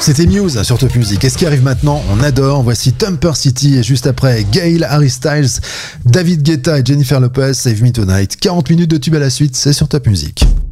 C'était Muse sur Top Music. Et ce qui arrive maintenant, on adore. Voici Thumper City et juste après, Gail, Harry Styles, David Guetta et Jennifer Lopez, Save Me Tonight. 40 minutes de tube à la suite, c'est sur Top Music.